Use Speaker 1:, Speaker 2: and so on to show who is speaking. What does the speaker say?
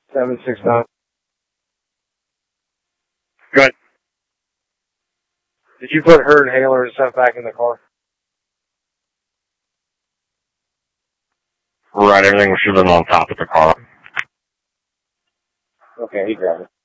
Speaker 1: 769.
Speaker 2: Good.
Speaker 1: Did you put her inhaler and stuff back in the car?
Speaker 2: Right, everything should have been on top of the car.
Speaker 1: Okay, he grabbed it.